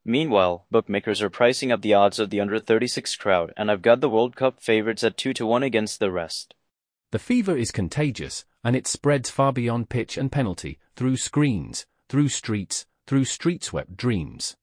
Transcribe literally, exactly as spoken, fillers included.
Meanwhile, bookmakers are pricing up the odds of the under thirty-six crowd, and I've got the World Cup favorites at two to one against the rest. The fever is contagious, and it spreads far beyond pitch and penalty, through screens, through streets, through street-swept dreams.